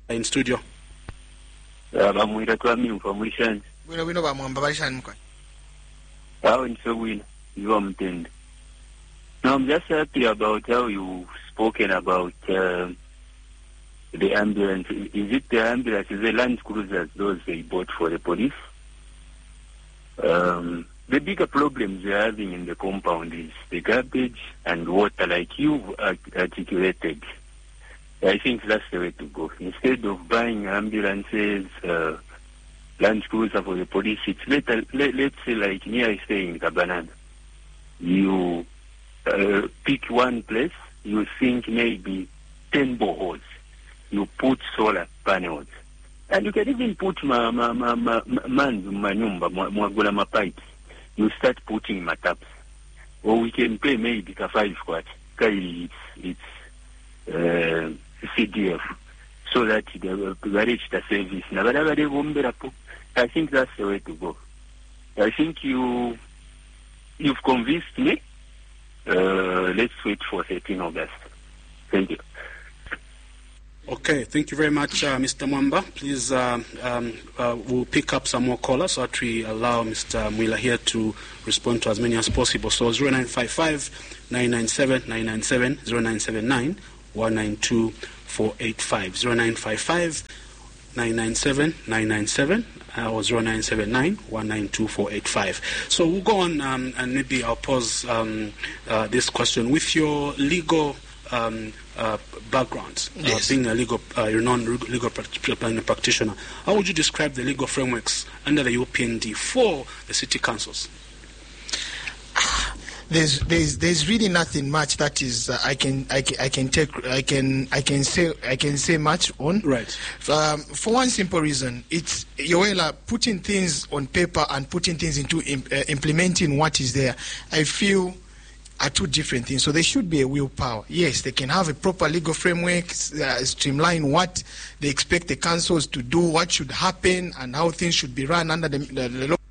in studio. Bamwira twami information. Wino bamwamba balishani mukwa. You are mtende. Now I'm just happy about how you spoken about the ambulance. Is it the ambulance? Is the Land Cruisers those they bought for the police? The bigger problems we're having in the compound is the garbage and water, like you've articulated. I think that's the way to go. Instead of buying ambulances, Land Cruiser for the police, it's better, let's say like me, I stay in Cabanana. You pick one place, you think maybe 10 boreholes. You put solar panels. And you can even put manyumba, pipes. You start putting my taps. Or we can pay maybe 5 quart. It's CDF. So that the reach the service. I think that's the way to go. I think you've convinced me. Let's wait for 13 August. Thank you. Okay, thank you very much, Mr. Mwamba. Please, we'll pick up some more callers so that we allow Mr. Mwila here to respond to as many as possible. So 0955-997-997, 0979-192-485, 0955-997-997, or 0979-192-485. So we'll go on and maybe I'll pause this question. With your legal background, yes. Being a renowned legal practitioner, how would you describe the legal frameworks under the UPND for the city councils? There's really nothing much that is I can say much on. Right. For one simple reason, it's Yoela putting things on paper and putting things into implementing what is there. I feel are two different things. So there should be a willpower. Yes, they can have a proper legal framework, streamline what they expect the councils to do, what should happen, and how things should be run under the law.